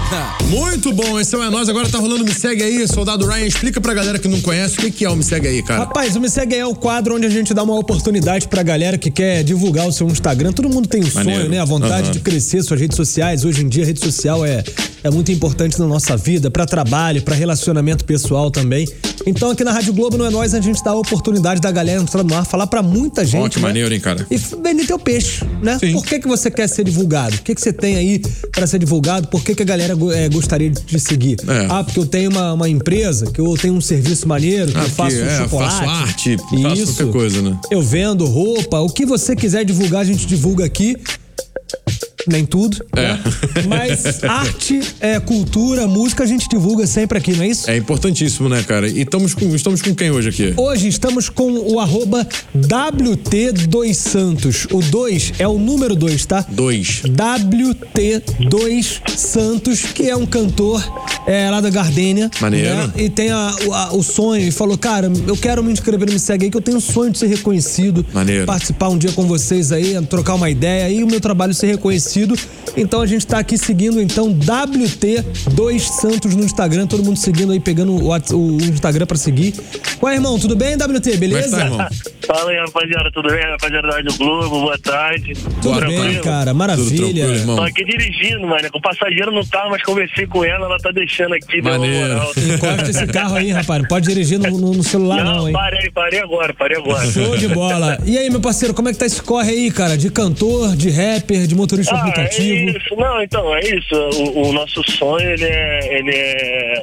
Muito bom, esse é nós. Agora tá rolando Me Segue Aí, Soldado Ryan. Explica pra galera que não conhece o que é o Me Segue Aí, cara. Rapaz, o Me Segue Aí é o quadro onde a gente dá uma oportunidade pra galera que quer divulgar o seu Instagram. Todo mundo tem um sonho, né? A vontade de crescer suas redes sociais. Hoje em dia, a rede social é muito importante na nossa vida, pra trabalho, pra relacionamento pessoal também. Então, aqui na Rádio Globo, não é nós, a gente dá a oportunidade da galera entrar no ar, falar pra muita gente. Ó, que maneiro, hein, cara? E vender teu peixe, né? Sim. Por que você quer ser divulgado? O que você tem aí pra ser divulgado? Por que a galera gostaria de te seguir? Porque eu tenho uma empresa, que eu tenho um serviço maneiro, que eu faço chocolate. Faço arte, faço qualquer coisa, né? Eu vendo roupa, o que você quiser divulgar, a gente divulga aqui. Nem tudo, né? Mas arte, cultura, música, a gente divulga sempre aqui, não é isso? É importantíssimo, né, cara? E estamos com quem hoje aqui? Hoje estamos com o @WT2Santos. O 2 é o número 2, tá? 2. WT2Santos, que é um cantor lá da Gardênia. Maneiro. Né? E tem o sonho, e falou, cara, eu quero me inscrever no Me Segue Aí, que eu tenho o sonho de ser reconhecido. Maneiro. Participar um dia com vocês aí, trocar uma ideia e o meu trabalho ser reconhecido. Então a gente tá aqui seguindo, então, WT2Santos no Instagram, todo mundo seguindo aí, pegando o Instagram pra seguir. Ué, irmão, tudo bem, WT, beleza? Como é que tá, irmão? Fala aí, rapaziada, tudo bem? Rapaziada da Rádio Globo, boa tarde. Tudo bem, cara, maravilha. Irmão. Tô aqui dirigindo, mano, com passageiro no carro, mas conversei com ela tá deixando aqui. Maneiro. Encosta esse carro aí, rapaz, não pode dirigir no celular não, hein? Parei agora. Show de bola. E aí, meu parceiro, como é que tá esse corre aí, cara? De cantor, de rapper, de motorista aplicativo? É isso. Não, então, é isso. O nosso sonho, ele é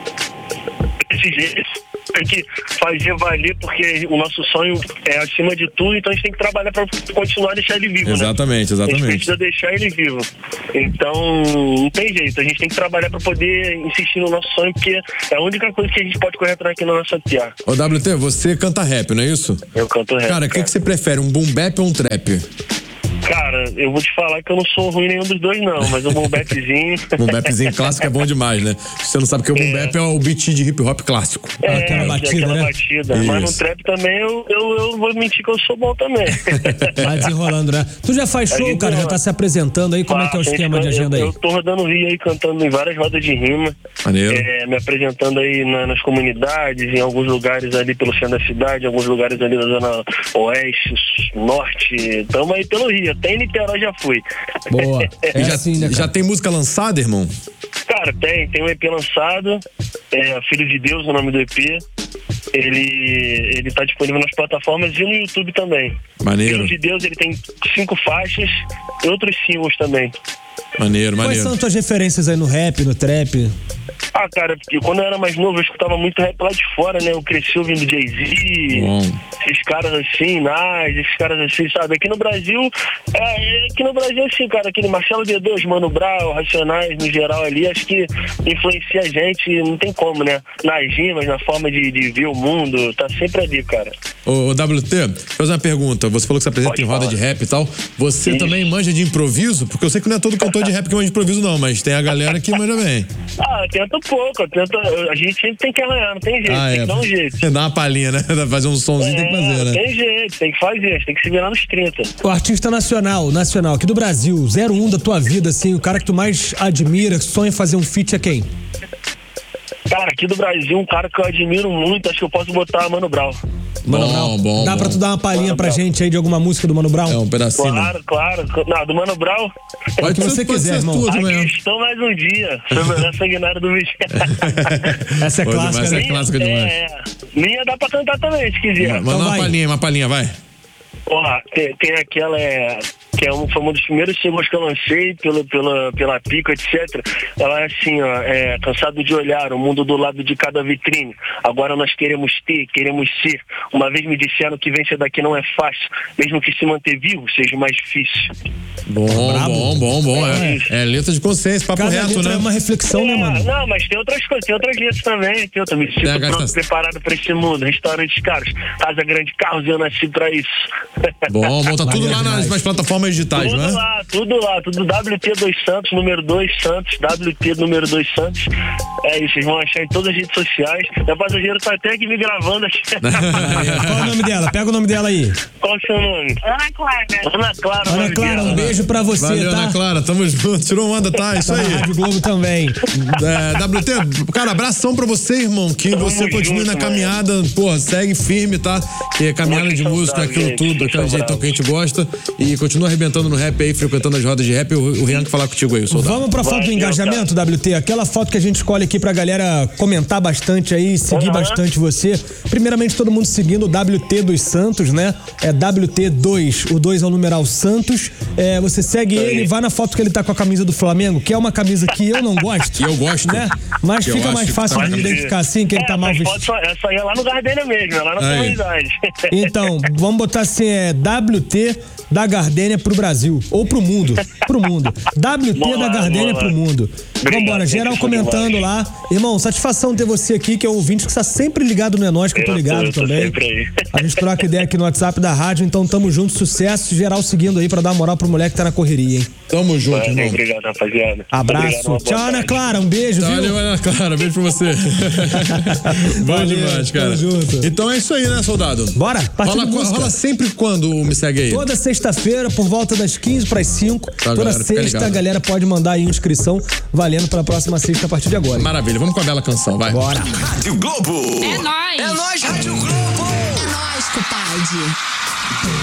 desse jeito. Tem que fazer valer, porque o nosso sonho é acima de tudo, então a gente tem que trabalhar para continuar a deixar ele vivo, Exatamente. A gente precisa deixar ele vivo. Então, não tem jeito, a gente tem que trabalhar para poder insistir no nosso sonho, porque é a única coisa que a gente pode correr atrás aqui na nossa terra. Ô, WT, você canta rap, não é isso? Eu canto rap. Cara, o que você prefere, um boom bap ou um trap? Cara, eu vou te falar que eu não sou ruim nenhum dos dois, não, mas um boom bapzinho. Boom bapzinho clássico é bom demais, né? Você não sabe que o boom bap é o beat de hip hop clássico. Aquela batida, né? Mas no trap também eu vou mentir que eu sou bom também. Vai desenrolando, né? Tu já faz show, cara? Já tá se apresentando aí? Como é que é o esquema de agenda aí? Eu tô rodando o Rio aí, cantando em várias rodas de rima. Maneiro. Me apresentando aí nas comunidades, em alguns lugares ali pelo centro da cidade, em alguns lugares ali da zona oeste, norte. Tamo aí pelo Rio. Até em Niterói já fui. Boa. Assim, né, já tem música lançada, irmão? Cara, tem um EP lançado, Filho de Deus, o nome do EP. Ele tá disponível nas plataformas e no YouTube também. Maneiro. Filho de Deus, ele tem 5 faixas e outros singles também. Maneiro. Quais são tuas referências aí no rap, no trap? Cara, porque quando eu era mais novo eu escutava muito rap lá de fora, né? Eu cresci ouvindo Jay-Z, esses caras assim, Nas, esses caras assim, sabe? Aqui no Brasil, assim, cara, aquele Marcelo D2, Mano Brown, Racionais, no geral ali, acho que influencia a gente, não tem como, né? Nas rimas, na forma de ver o mundo, tá sempre ali, cara. Ô, WT, vou fazer uma pergunta. Você falou que se apresenta em roda de rap e tal. Você também manja de improviso? Porque eu sei que não é todo cantor de rap que manja de improviso, não, mas tem a galera que manja bem. Tenta pouco, a gente sempre tem que arranhar, não tem jeito, tem que dar um jeito. Dá uma palhinha, né? Fazer um somzinho tem que fazer, né? Tem jeito, tem que fazer, tem que se virar nos 30. O artista nacional, aqui do Brasil, 01 da tua vida, assim, o cara que tu mais admira, sonha em fazer um feat é quem? Cara, aqui do Brasil, um cara que eu admiro muito, acho que eu posso botar Mano Brown. Mano Brown. Dá pra tu dar uma palhinha pra gente aí de alguma música do Mano Brown? É um pedacinho. Claro. Não, do Mano Brown. Pode que você quiser, irmão. Aqui estou mais um dia. Sobre a sanguinária do bicho. Essa é clássica, né? Essa é clássica demais. Minha dá pra cantar também, se quiser. Manda uma palhinha, vai. Tem aquela que foi um dos primeiros singles que eu lancei pela Pico, etc. Ela é assim, cansado de olhar o mundo do lado de cada vitrine. Agora nós queremos ser. Uma vez me disseram que vencer daqui não é fácil, mesmo que se manter vivo seja mais difícil. Bom. É letra de consciência, papo reto, né? É uma reflexão, né, mano? Não, mas tem outras coisas, tem outras letras também. Me sinto pronto, preparado pra esse mundo. Restaurantes caros, casa grande, carros, eu nasci pra isso. Bom, tá tudo lá nas plataformas digitais, tudo não é? Tudo lá. Tudo WT2 Santos, número 2 Santos, WT número 2 Santos. É isso, vocês vão achar em todas as redes sociais. A passageira tá até aqui me gravando aqui. Qual o nome dela? Pega o nome dela aí. Qual é o seu nome? Ana Clara. Ana Clara, um beijo pra você, Valeu, tá? Ana Clara, tamo junto. Tirou onda, tá? Isso Tá aí. na Rádio Globo também. WT, cara, abração pra você, irmão. Que Tamo você continue junto, na caminhada, porra, segue firme, tá? Que é caminhada de música, aquilo gente, tudo, aquele jeitão que a gente gosta. E continua arrebentando no rap aí, frequentando as rodas de rap. O Rian quer falar contigo aí, o soldado. Vamos pra foto do engajamento, WT. Aquela foto que a gente escolhe aqui pra galera comentar bastante aí, seguir bastante você. Primeiramente, todo mundo seguindo o WT dos Santos, né? É WT2, o 2 é o numeral Santos. Você segue ele, vai na foto que ele tá com a camisa do Flamengo, que é uma camisa que eu não gosto. Que eu gosto. Né? Mas fica mais fácil de identificar assim, que ele tá mal vestido. Essa aí é lá no Gardênia mesmo, é lá na comunidade. Então, vamos botar assim, WT da Gardênia pro Brasil. Ou pro mundo. Pro mundo. WT da Gardênia pro mundo. Vambora, geral comentando lá. Irmão, satisfação ter você aqui, que é o ouvinte que está sempre ligado no É Nóis, que eu tô ligado também. Sempre aí. A gente troca ideia aqui no WhatsApp da rádio, então tamo junto, sucesso. Geral seguindo aí pra dar moral pro moleque que tá na correria, hein? Tamo junto, irmão. Obrigado, rapaziada. Abraço. Obrigado, tchau, Ana Clara. Um beijo, viu? Valeu, Ana Clara. Beijo pra você. Bom demais, cara. Tamo junto. Então é isso aí, né, soldado? Bora, Rola sempre quando o Me Segue aí? Toda sexta-feira, por volta das 15 para as 5. Toda galera, fica sexta, ligado. a galera pode mandar aí inscrição valendo pra próxima sexta a partir de agora. Hein? Maravilha, vamos com a bela canção, vai. Bora. Rádio Globo. É nóis. É nóis, Rádio Globo. É nóis, compadre.